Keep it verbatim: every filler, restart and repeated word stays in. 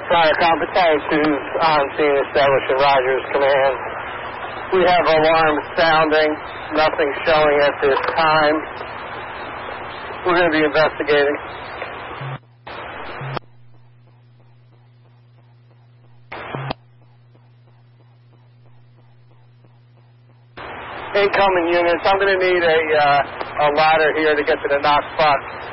Fire Competence who's on scene establishing Rogers Command. We have alarms sounding, nothing showing at this time. We're going to be investigating. Incoming units, I'm going to need a, uh, a ladder here to get to the knock box.